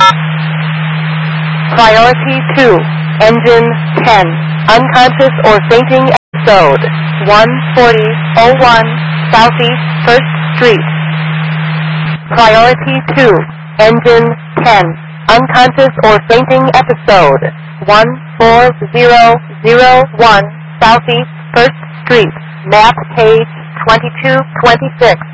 Priority 2, engine 10, unconscious or fainting episode, 14001 Southeast 1st Street. Priority 2, engine 10, unconscious or fainting episode, 14001 Southeast 1st Street, map page 2226.